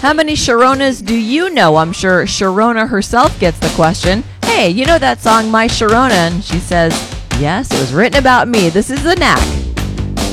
How many Sharonas do you know? I'm sure Sharona herself gets the question. Hey, you know that song My Sharona? And she says, yes, it was written about me. This is The Knack.